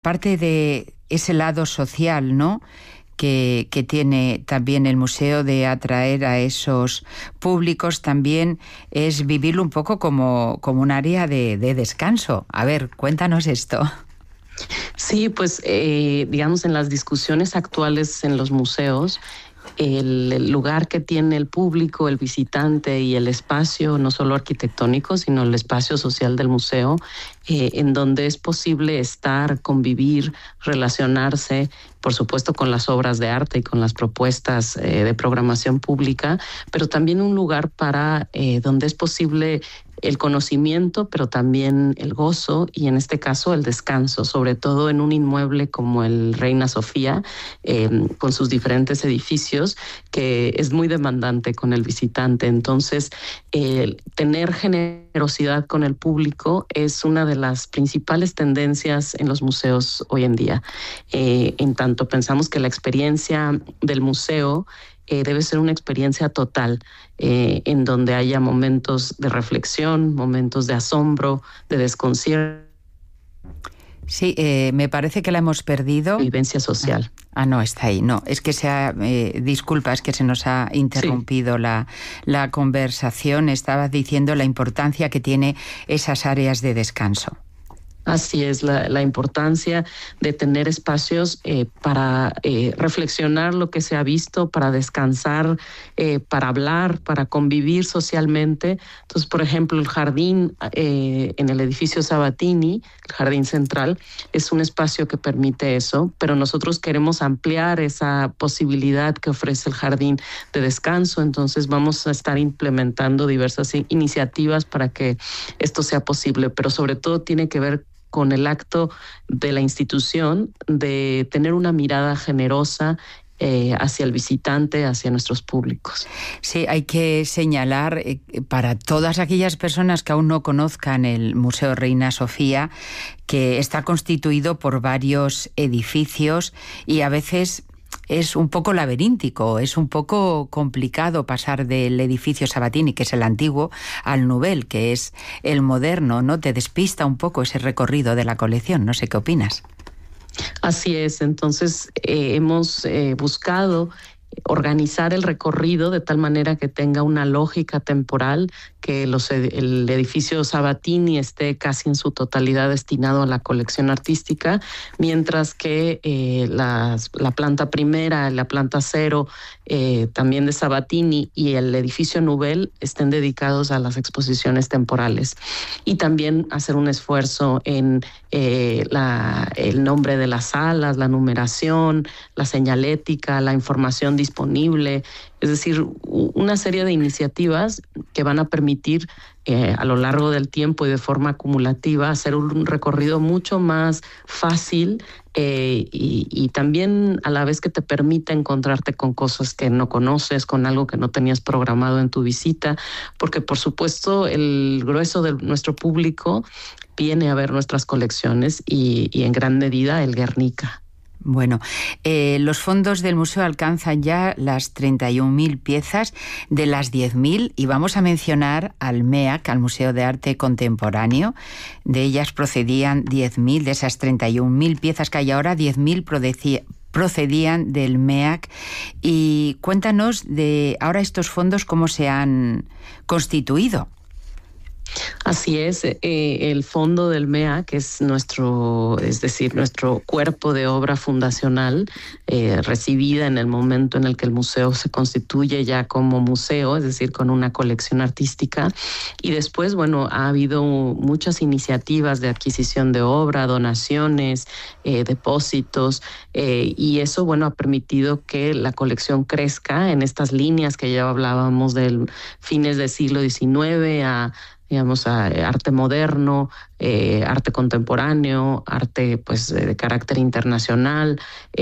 Parte de ese lado social, ¿no?, que tiene también el museo de atraer a esos públicos, también es vivirlo un poco como un área de descanso. A ver, cuéntanos esto. Sí, pues digamos, en las discusiones actuales en los museos, el lugar que tiene el público, el visitante y el espacio, no solo arquitectónico, sino el espacio social del museo, en donde es posible estar, convivir, relacionarse, por supuesto con las obras de arte y con las propuestas de programación pública, pero también un lugar para donde es posible el conocimiento, pero también el gozo y en este caso el descanso, sobre todo en un inmueble como el Reina Sofía, con sus diferentes edificios, que es muy demandante con el visitante. Entonces, tener generosidad con el público es una de las principales tendencias en los museos hoy en día. En tanto pensamos que la experiencia del museo debe ser una experiencia total, en donde haya momentos de reflexión, momentos de asombro, de desconcierto. Sí, me parece que la hemos perdido. Vivencia social. No, está ahí. No, es que disculpa, es que se nos ha interrumpido la conversación. Estaba diciendo la importancia que tiene esas áreas de descanso. Así es, la importancia de tener espacios para reflexionar lo que se ha visto, para descansar, para hablar, para convivir socialmente. Entonces, por ejemplo, el jardín en el edificio Sabatini, el jardín central, es un espacio que permite eso, pero nosotros queremos ampliar esa posibilidad que ofrece el jardín de descanso. Entonces, vamos a estar implementando diversas iniciativas para que esto sea posible, pero sobre todo tiene que ver con el acto de la institución de tener una mirada generosa hacia el visitante, hacia nuestros públicos. Sí, hay que señalar para todas aquellas personas que aún no conozcan el Museo Reina Sofía, que está constituido por varios edificios y a veces es un poco laberíntico, es un poco complicado pasar del edificio Sabatini, que es el antiguo, al Nouvel, que es el moderno, ¿no? Te despista un poco ese recorrido de la colección, no sé qué opinas. Así es, entonces hemos buscado organizar el recorrido de tal manera que tenga una lógica temporal, que el edificio Sabatini esté casi en su totalidad destinado a la colección artística, mientras que la planta primera, la planta cero, también de Sabatini, y el edificio Nouvel estén dedicados a las exposiciones temporales. Y también hacer un esfuerzo en el nombre de las salas, la numeración, la señalética, la información disponible, es decir, una serie de iniciativas que van a permitir a lo largo del tiempo y de forma acumulativa hacer un recorrido mucho más fácil y también a la vez que te permita encontrarte con cosas que no conoces, con algo que no tenías programado en tu visita, porque por supuesto el grueso de nuestro público viene a ver nuestras colecciones y en gran medida el Guernica. Bueno, los fondos del museo alcanzan ya las 31.000 piezas de las 10.000 y vamos a mencionar al MEAC, al Museo de Arte Contemporáneo. De ellas procedían 10.000, de esas 31.000 piezas que hay ahora, 10.000 procedían del MEAC. Y cuéntanos de ahora estos fondos, cómo se han constituido. Así es, el fondo del MEAC es nuestro cuerpo de obra fundacional, recibida en el momento en el que el museo se constituye ya como museo, es decir, con una colección artística. Y después, bueno, ha habido muchas iniciativas de adquisición de obra, donaciones, depósitos, y eso, bueno, ha permitido que la colección crezca en estas líneas que ya hablábamos del fines del siglo XIX a arte moderno, arte contemporáneo, arte pues de carácter internacional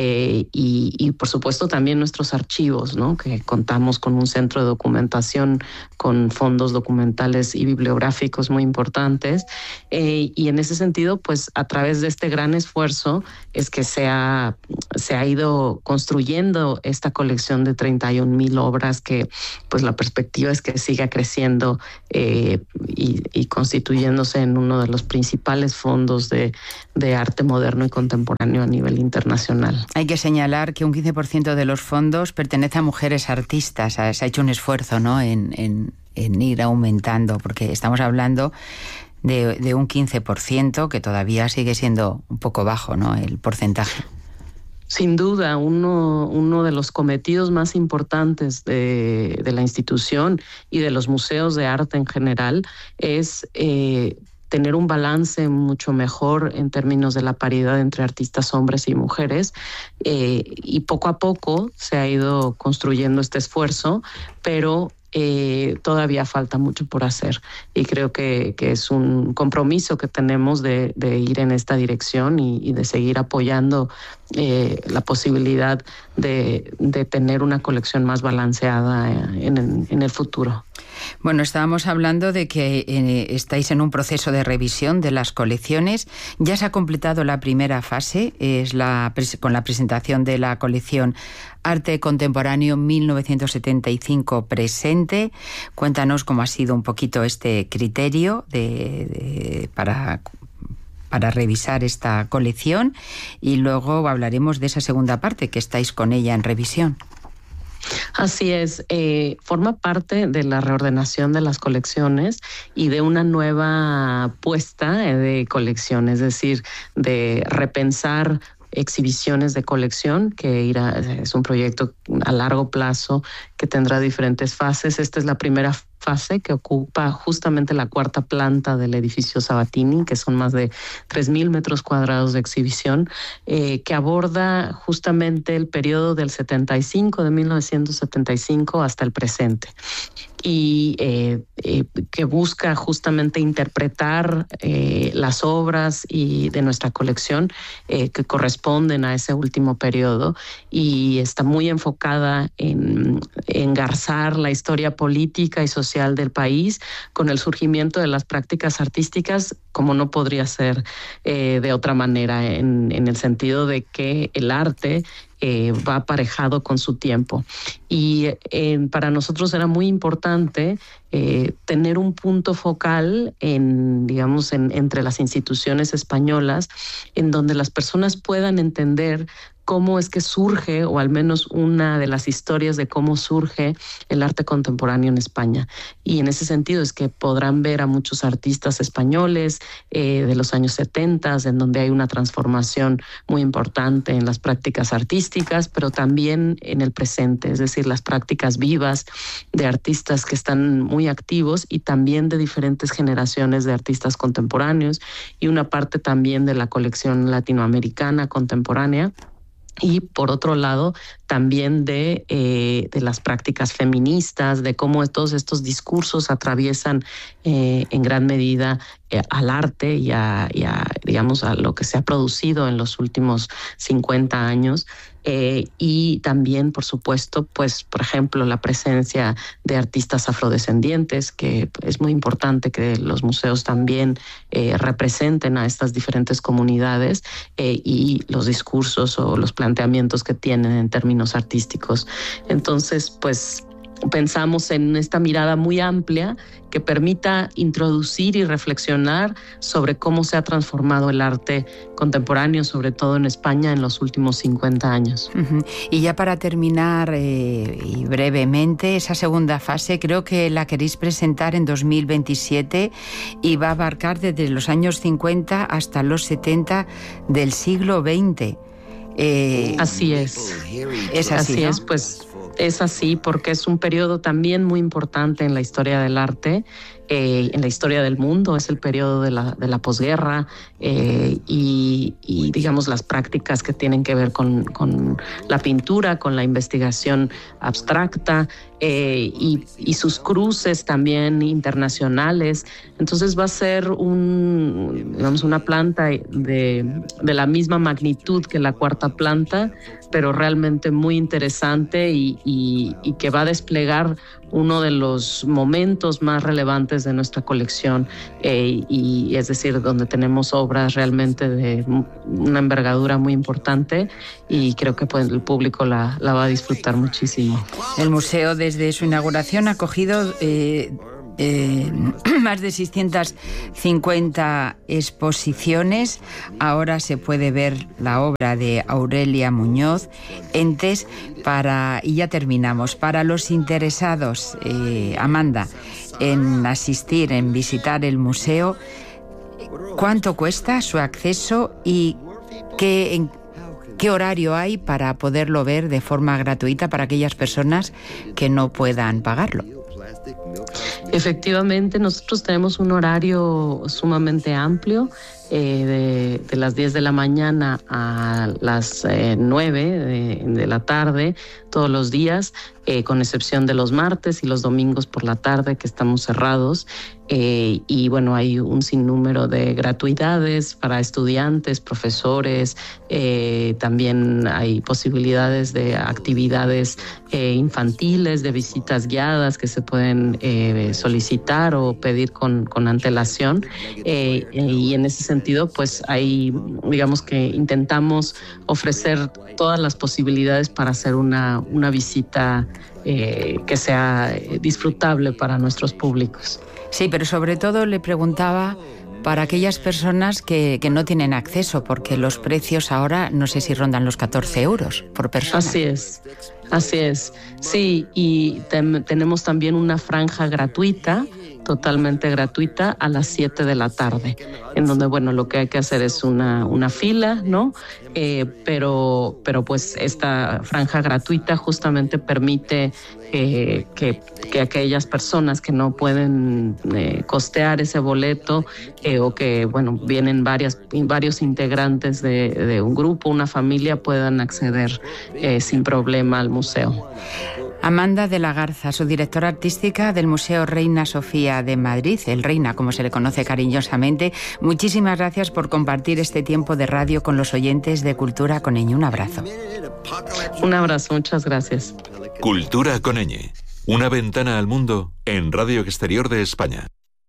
y por supuesto también nuestros archivos, ¿no? Que contamos con un centro de documentación con fondos documentales y bibliográficos muy importantes y en ese sentido pues a través de este gran esfuerzo es que se ha ido construyendo esta colección de 31.000 obras que pues la perspectiva es que siga creciendo y constituyéndose en uno de los principales fondos de arte moderno y contemporáneo a nivel internacional. Hay que señalar que un 15% de los fondos pertenece a mujeres artistas. Se ha hecho un esfuerzo, ¿no?, en ir aumentando, porque estamos hablando de un 15%, que todavía sigue siendo un poco bajo, ¿no?, el porcentaje. Sin duda, uno de los cometidos más importantes de la institución y de los museos de arte en general es tener un balance mucho mejor en términos de la paridad entre artistas hombres y mujeres, y poco a poco se ha ido construyendo este esfuerzo, pero todavía falta mucho por hacer, y creo que es un compromiso que tenemos de ir en esta dirección y de seguir apoyando la posibilidad de tener una colección más balanceada en el futuro. Bueno, estábamos hablando de que estáis en un proceso de revisión de las colecciones. Ya se ha completado la primera fase, con la presentación de la colección Arte Contemporáneo 1975 presente. Cuéntanos cómo ha sido un poquito este criterio para revisar esta colección, y luego hablaremos de esa segunda parte, que estáis con ella en revisión. Así es, forma parte de la reordenación de las colecciones y de una nueva apuesta de colección, es decir, de repensar exhibiciones de colección, es un proyecto a largo plazo que tendrá diferentes fases. Esta es la primera fase, que ocupa justamente la cuarta planta del edificio Sabatini, que son más de 3,000 metros cuadrados de exhibición, que aborda justamente el periodo del 75, de 1975 hasta el presente, y que busca justamente interpretar las obras de nuestra colección que corresponden a ese último periodo, y está muy enfocada en engarzar la historia política y social del país con el surgimiento de las prácticas artísticas, como no podría ser de otra manera, en el sentido de que el arte va aparejado con su tiempo. Y para nosotros era muy importante tener un punto focal entre las instituciones españolas, en donde las personas puedan entender cómo es que surge, o al menos una de las historias de cómo surge el arte contemporáneo en España. Y en ese sentido es que podrán ver a muchos artistas españoles de los años 70, en donde hay una transformación muy importante en las prácticas artísticas, pero también en el presente, es decir, las prácticas vivas de artistas que están muy activos, y también de diferentes generaciones de artistas contemporáneos, y una parte también de la colección latinoamericana contemporánea. Y por otro lado, también de las prácticas feministas, de cómo todos estos discursos atraviesan en gran medida al arte y a lo que se ha producido en los últimos 50 años. Y también, por supuesto, pues, por ejemplo, la presencia de artistas afrodescendientes, que es muy importante que los museos también representen a estas diferentes comunidades, y los discursos o los planteamientos que tienen en términos artísticos. Entonces, pues, pensamos en esta mirada muy amplia que permita introducir y reflexionar sobre cómo se ha transformado el arte contemporáneo, sobre todo en España, en los últimos 50 años. Uh-huh. Y ya para terminar, y brevemente, esa segunda fase creo que la queréis presentar en 2027 y va a abarcar desde los años 50 hasta los 70 del siglo XX. Así es. Es así, así, ¿no? Es, pues es así porque es un periodo también muy importante en la historia del arte, en la historia del mundo. Es el periodo de la posguerra, y digamos las prácticas que tienen que ver con la pintura, con la investigación abstracta, y sus cruces también internacionales. Entonces va a ser una planta de la misma magnitud que la cuarta planta, pero realmente muy interesante, y que va a desplegar uno de los momentos más relevantes de nuestra colección, y es decir, donde tenemos obras realmente de una envergadura muy importante, y creo que pues, el público la va a disfrutar muchísimo. El museo, desde su inauguración, ha acogido más de 650 exposiciones. Ahora se puede ver la obra de Aurelia Muñoz, Entes, y ya terminamos. Para los interesados, Amanda, en asistir, en visitar el museo, ¿cuánto cuesta su acceso y qué horario hay para poderlo ver de forma gratuita para aquellas personas que no puedan pagarlo? Efectivamente, nosotros tenemos un horario sumamente amplio, de las 10 de la mañana a las 9 de la tarde, todos los días, con excepción de los martes y los domingos por la tarde, que estamos cerrados. Y bueno, hay un sinnúmero de gratuidades para estudiantes, profesores, también hay posibilidades de actividades infantiles, de visitas guiadas que se pueden solicitar o pedir con antelación, y en ese sentido pues ahí digamos que intentamos ofrecer todas las posibilidades para hacer una visita que sea disfrutable para nuestros públicos. Sí, pero sobre todo le preguntaba para aquellas personas que no tienen acceso, porque los precios ahora no sé si rondan los 14 euros por persona. Así es. Sí, y tenemos también una franja gratuita, totalmente gratuita, a las 7 de la tarde, en donde, bueno, lo que hay que hacer es una fila, ¿no? Pero pues esta franja gratuita justamente permite que aquellas personas que no pueden costear ese boleto, o que, bueno, vienen varios integrantes de un grupo, una familia, puedan acceder sin problema al museo. Amanda de la Garza, su directora artística del Museo Reina Sofía de Madrid, el Reina, como se le conoce cariñosamente. Muchísimas gracias por compartir este tiempo de radio con los oyentes de Cultura con Ñ. Un abrazo. Un abrazo, muchas gracias. Cultura con Ñ, una ventana al mundo en Radio Exterior de España.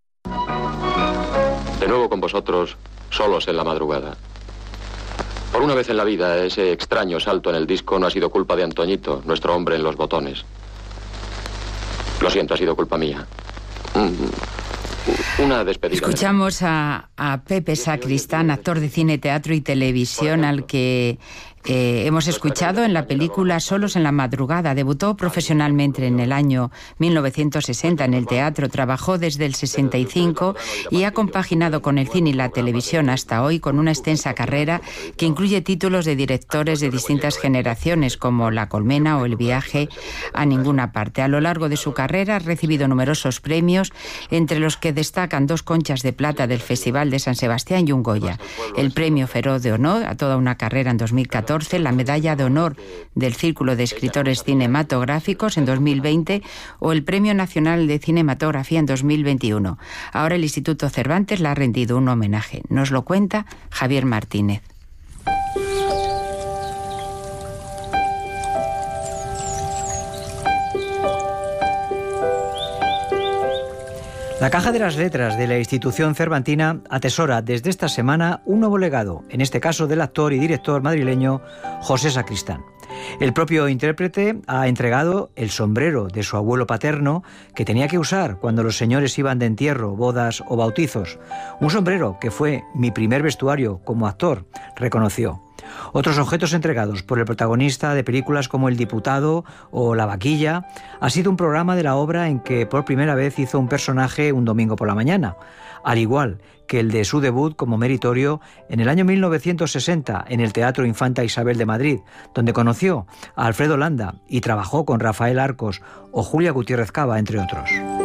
De nuevo con vosotros, solos en la madrugada. Por una vez en la vida, ese extraño salto en el disco no ha sido culpa de Antoñito, nuestro hombre en los botones. Lo siento, ha sido culpa mía. Una despedida. Escuchamos a Pepe Sacristán, actor de cine, teatro y televisión, al que hemos escuchado en la película Solos en la madrugada. Debutó profesionalmente en el año 1960 en el teatro, trabajó desde el 65 y ha compaginado con el cine y la televisión hasta hoy, con una extensa carrera que incluye títulos de directores de distintas generaciones como La Colmena o El viaje a ninguna parte. A lo largo de su carrera ha recibido numerosos premios, entre los que destacan 2 Conchas de Plata del Festival de San Sebastián y un Goya, el Premio Feroz de Honor a toda una carrera en 2014, la Medalla de Honor del Círculo de Escritores Cinematográficos en 2020 o el Premio Nacional de Cinematografía en 2021. Ahora el Instituto Cervantes le ha rendido un homenaje. Nos lo cuenta Javier Martínez. La Caja de las Letras de la institución cervantina atesora desde esta semana un nuevo legado, en este caso del actor y director madrileño José Sacristán. El propio intérprete ha entregado el sombrero de su abuelo paterno que tenía que usar cuando los señores iban de entierro, bodas o bautizos. Un sombrero que fue mi primer vestuario como actor, reconoció. Otros objetos entregados por el protagonista de películas como El Diputado o La Vaquilla ha sido un programa de la obra en que por primera vez hizo un personaje un domingo por la mañana, al igual que el de su debut como meritorio en el año 1960 en el Teatro Infanta Isabel de Madrid, donde conoció a Alfredo Landa y trabajó con Rafael Arcos o Julia Gutiérrez Cava, entre otros.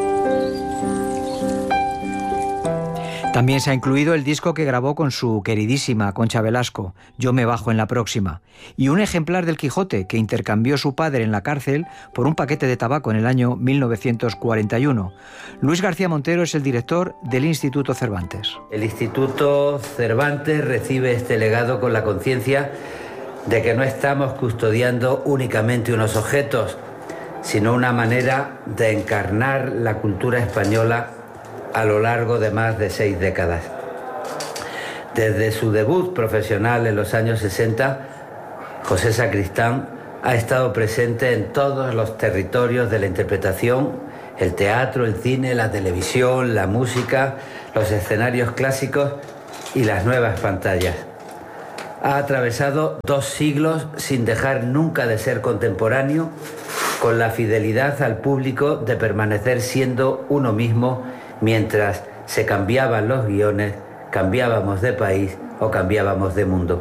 También se ha incluido el disco que grabó con su queridísima Concha Velasco, Yo me bajo en la próxima, y un ejemplar del Quijote que intercambió su padre en la cárcel por un paquete de tabaco en el año 1941. Luis García Montero es el director del Instituto Cervantes. El Instituto Cervantes recibe este legado con la conciencia de que no estamos custodiando únicamente unos objetos, sino una manera de encarnar la cultura española a lo largo de más de 6 décadas. Desde su debut profesional en los años 60, José Sacristán ha estado presente en todos los territorios de la interpretación el teatro, el cine, la televisión, la música, los escenarios clásicos y las nuevas pantallas. Ha atravesado 2 siglos sin dejar nunca de ser contemporáneo, con la fidelidad al público de permanecer siendo uno mismo mientras se cambiaban los guiones, cambiábamos de país o cambiábamos de mundo.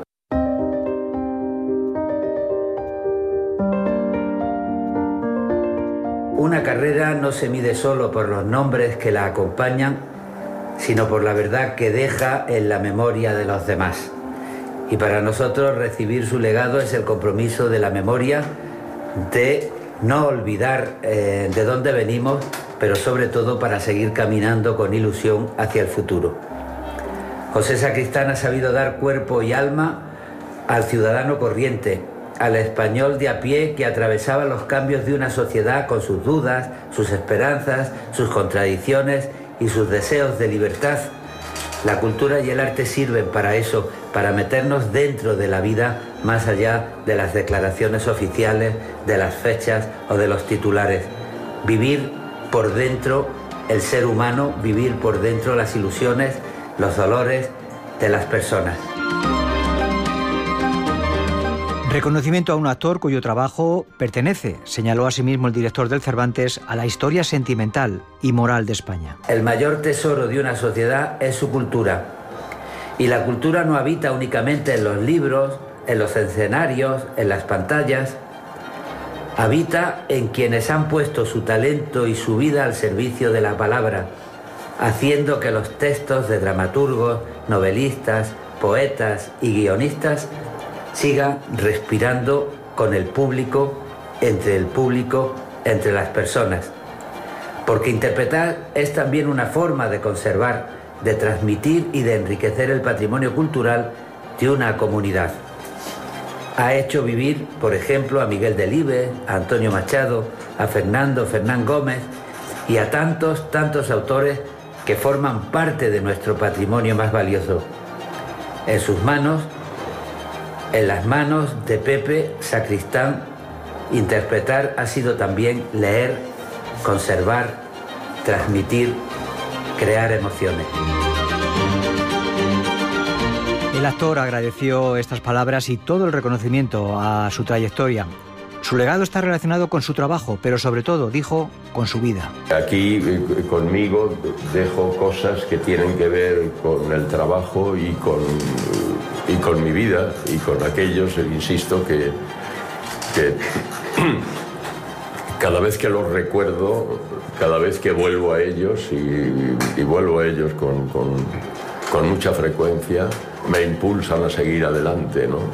Una carrera no se mide solo por los nombres que la acompañan, sino por la verdad que deja en la memoria de los demás. Y para nosotros recibir su legado es el compromiso de la memoria, de no olvidar de dónde venimos, pero sobre todo para seguir caminando con ilusión hacia el futuro. José Sacristán ha sabido dar cuerpo y alma al ciudadano corriente, al español de a pie que atravesaba los cambios de una sociedad con sus dudas, sus esperanzas, sus contradicciones y sus deseos de libertad. La cultura y el arte sirven para eso, para meternos dentro de la vida, más allá de las declaraciones oficiales, de las fechas o de los titulares. Vivir por dentro el ser humano, vivir por dentro las ilusiones, los dolores de las personas. Reconocimiento a un actor cuyo trabajo pertenece, señaló asimismo el director del Cervantes, a la historia sentimental y moral de España. El mayor tesoro de una sociedad es su cultura. Y la cultura no habita únicamente en los libros, en los escenarios, en las pantallas. Habita en quienes han puesto su talento y su vida al servicio de la palabra, haciendo que los textos de dramaturgos, novelistas, poetas y guionistas siga respirando con el público, entre las personas. Porque interpretar es también una forma de conservar, de transmitir y de enriquecer el patrimonio cultural de una comunidad. Ha hecho vivir, por ejemplo, a Miguel Delibes, a Antonio Machado, a Fernán Gómez y a tantos autores que forman parte de nuestro patrimonio más valioso. En sus manos, en las manos de Pepe Sacristán, interpretar ha sido también leer, conservar, transmitir, crear emociones. El actor agradeció estas palabras y todo el reconocimiento a su trayectoria. Su legado está relacionado con su trabajo, pero sobre todo, dijo, con su vida. Aquí conmigo dejo cosas que tienen que ver con el trabajo y con mi vida y con aquellos, insisto, que cada vez que los recuerdo, cada vez que vuelvo a ellos y vuelvo a ellos con mucha frecuencia, me impulsan a seguir adelante, ¿no?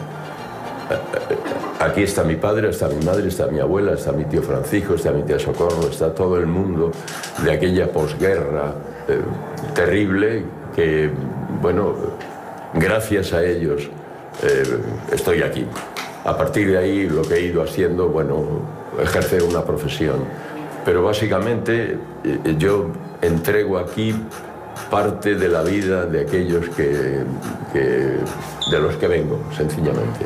Aquí está mi padre, está mi madre, está mi abuela, está mi tío Francisco, está mi tía Socorro, está todo el mundo de aquella posguerra terrible que, bueno, gracias a ellos estoy aquí. A partir de ahí lo que he ido haciendo, bueno, ejercer una profesión. Pero básicamente yo entrego aquí parte de la vida de aquellos de los que vengo, sencillamente.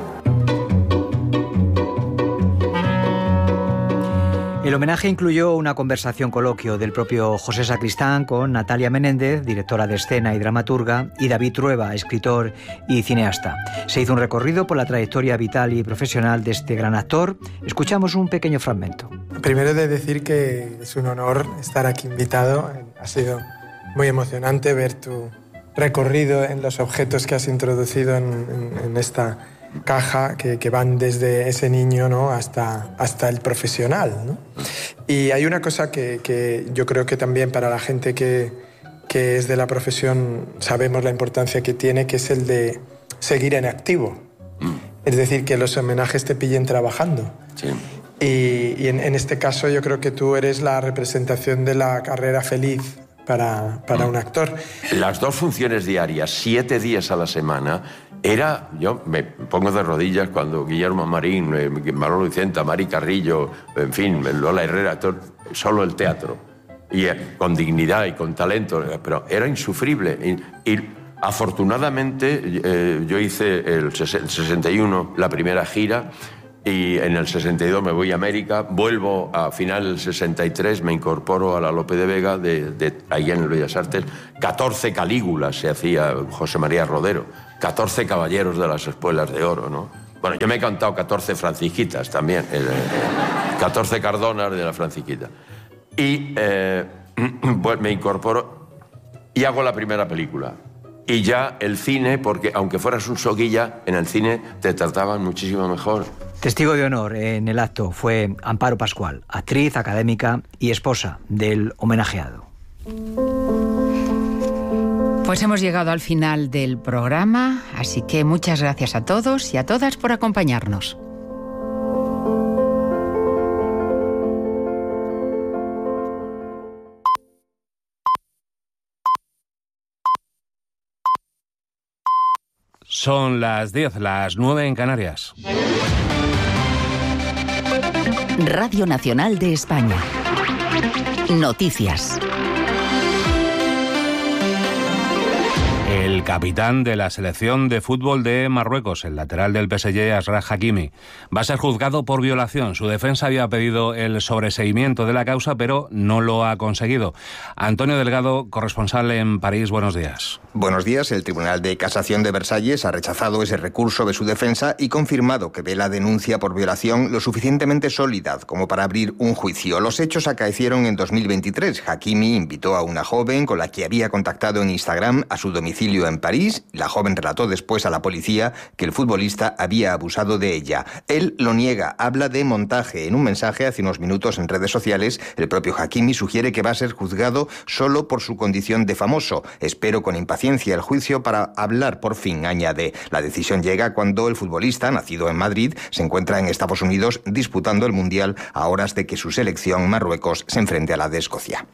El homenaje incluyó una conversación coloquio del propio José Sacristán con Natalia Menéndez, directora de escena y dramaturga, y David Trueba, escritor y cineasta. Se hizo un recorrido por la trayectoria vital y profesional de este gran actor. Escuchamos un pequeño fragmento. Primero he de decir que es un honor estar aquí invitado. Ha sido muy emocionante ver tu recorrido en los objetos que has introducido en esta caja que van desde ese niño, ¿no?, hasta el profesional, ¿no? Y hay una cosa que yo creo que también para la gente que es de la profesión sabemos la importancia que tiene, que es el de seguir en activo. Es decir, que los homenajes te pillen trabajando. Sí. Y en este caso yo creo que tú eres la representación de la carrera feliz para un actor. Las 2 funciones diarias, 7 días a la semana, yo me pongo de rodillas cuando Guillermo Marín, Manolo Vicenta, Mari Carrillo, en fin, Lola Herrera, solo el teatro. Y con dignidad y con talento, pero era insufrible. Y afortunadamente yo hice el 61 la primera gira y en el 62 me voy a América, vuelvo a final del 63, me incorporo a la Lope de Vega, ahí en el Bellas Artes, 14 Calígulas se hacía José María Rodero, 14 caballeros de las espuelas de oro, ¿no? Bueno, yo me he cantado 14 Francisquitas también, 14 Cardonas de la Francisquita. Y pues me incorporo y hago la primera película. Y ya el cine, porque aunque fueras un soguilla, en el cine te trataban muchísimo mejor. Testigo de honor en el acto fue Amparo Pascual, actriz, académica y esposa del homenajeado. Pues hemos llegado al final del programa, así que muchas gracias a todos y a todas por acompañarnos. Son las 10, las 9 en Canarias. Radio Nacional de España. Noticias. El capitán de la selección de fútbol de Marruecos, el lateral del PSG, Achraf Hakimi, va a ser juzgado por violación. Su defensa había pedido el sobreseimiento de la causa, pero no lo ha conseguido. Antonio Delgado, corresponsal en París, buenos días. Buenos días. El Tribunal de Casación de Versalles ha rechazado ese recurso de su defensa y confirmado que ve la denuncia por violación lo suficientemente sólida como para abrir un juicio. Los hechos acaecieron en 2023. Hakimi invitó a una joven con la que había contactado en Instagram a su domicilio en París. La joven relató después a la policía que el futbolista había abusado de ella. Él lo niega, habla de montaje. En un mensaje hace unos minutos en redes sociales, el propio Hakimi sugiere que va a ser juzgado solo por su condición de famoso. Espero con impaciencia el juicio para hablar por fin, añade. La decisión llega cuando el futbolista, nacido en Madrid, se encuentra en Estados Unidos disputando el Mundial a horas de que su selección, Marruecos, se enfrente a la de Escocia.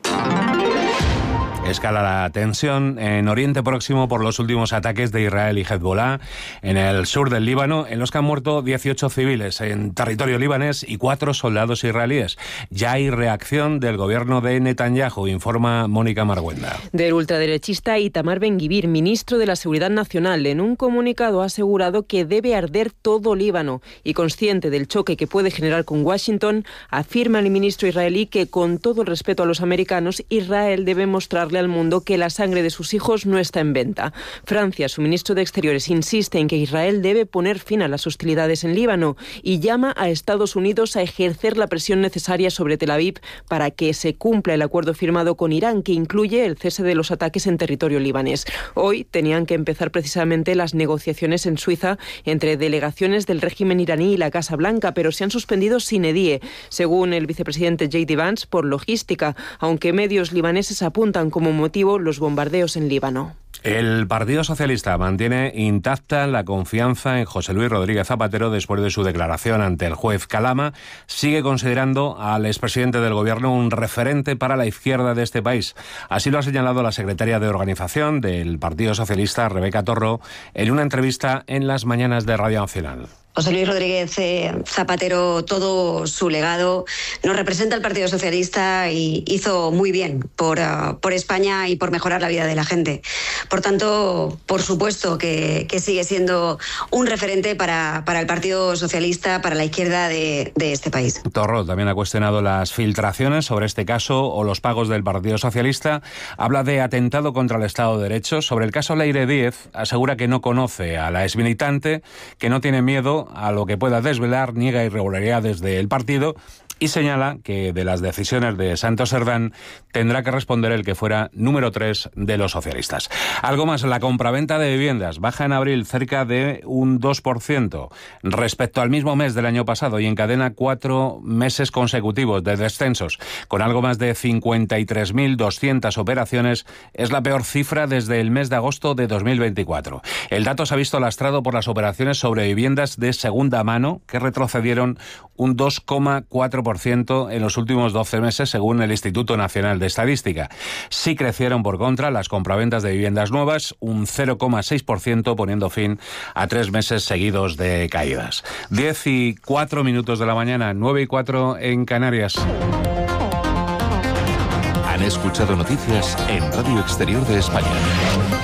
Escala la tensión en Oriente Próximo por los últimos ataques de Israel y Hezbollah en el sur del Líbano, en los que han muerto 18 civiles en territorio libanés y 4 soldados israelíes. Ya hay reacción del gobierno de Netanyahu, informa Mónica Marguenda. Del ultraderechista Itamar Ben-Gvir, ministro de la Seguridad Nacional, en un comunicado ha asegurado que debe arder todo Líbano y, consciente del choque que puede generar con Washington, afirma el ministro israelí que, con todo el respeto a los americanos, Israel debe mostrarle al mundo que la sangre de sus hijos no está en venta. Francia, su ministro de Exteriores, insiste en que Israel debe poner fin a las hostilidades en Líbano y llama a Estados Unidos a ejercer la presión necesaria sobre Tel Aviv para que se cumpla el acuerdo firmado con Irán, que incluye el cese de los ataques en territorio libanés. Hoy tenían que empezar precisamente las negociaciones en Suiza entre delegaciones del régimen iraní y la Casa Blanca, pero se han suspendido sine die, según el vicepresidente J.D. Vance, por logística, aunque medios libaneses apuntan como motivo los bombardeos en Líbano. El Partido Socialista mantiene intacta la confianza en José Luis Rodríguez Zapatero después de su declaración ante el juez Calama. Sigue considerando al expresidente del Gobierno un referente para la izquierda de este país. Así lo ha señalado la secretaria de Organización del Partido Socialista, Rebeca Torro, en una entrevista en las mañanas de Radio Nacional. José Luis Rodríguez Zapatero, todo su legado nos representa al Partido Socialista y hizo muy bien por España y por mejorar la vida de la gente. Por tanto, por supuesto que sigue siendo un referente para el Partido Socialista, para la izquierda de este país. Torro también ha cuestionado las filtraciones sobre este caso o los pagos del Partido Socialista. Habla de atentado contra el Estado de Derecho. Sobre el caso Leire Díez, asegura que no conoce a la exmilitante, que no tiene miedo a lo que pueda desvelar, niega irregularidades del partido y señala que de las decisiones de Santos Cerdán tendrá que responder el que fuera número 3 de los socialistas. Algo más, la compraventa de viviendas baja en abril cerca de un 2% respecto al mismo mes del año pasado y encadena 4 meses consecutivos de descensos. Con algo más de 53.200 operaciones, es la peor cifra desde el mes de agosto de 2024. El dato se ha visto lastrado por las operaciones sobre viviendas de segunda mano, que retrocedieron un 2,4% en los últimos 12 meses, según el Instituto Nacional de Estadística. Sí crecieron, por contra, las compraventas de viviendas nuevas, un 0,6%, poniendo fin a 3 meses seguidos de caídas. 10:04 de la mañana, 9:04 en Canarias. Han escuchado noticias en Radio Exterior de España.